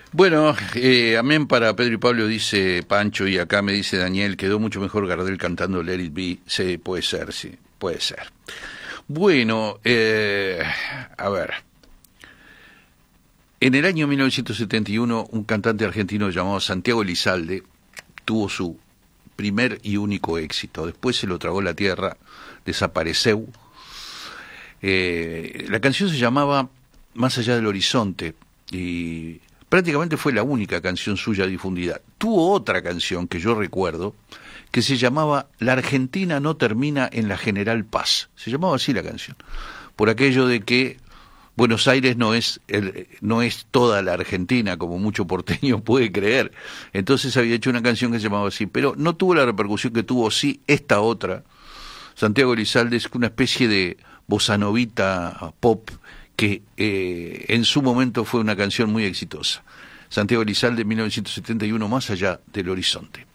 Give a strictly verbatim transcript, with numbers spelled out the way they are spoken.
Bueno, eh, amén para Pedro y Pablo, dice Pancho, y acá me dice Daniel, quedó mucho mejor Gardel cantando Let It Be. Sí, puede ser, sí, puede ser. Bueno, eh, a ver. En el año mil novecientos setenta y uno, un cantante argentino llamado Santiago Elizalde tuvo su primer y único éxito. Después se lo tragó la tierra, desapareció. Eh, la canción se llamaba Más allá del horizonte y prácticamente fue la única canción suya difundida. Tuvo otra canción que yo recuerdo que se llamaba La Argentina no termina en la General Paz. Se llamaba así la canción, por aquello de que Buenos Aires no es el, no es toda la Argentina, como mucho porteño puede creer. Entonces había hecho una canción que se llamaba así, pero no tuvo la repercusión que tuvo sí esta otra. Santiago Elizalde es una especie de bossa novita pop que eh, en su momento fue una canción muy exitosa. Santiago Elizalde, mil novecientos setenta y uno, Más allá del horizonte.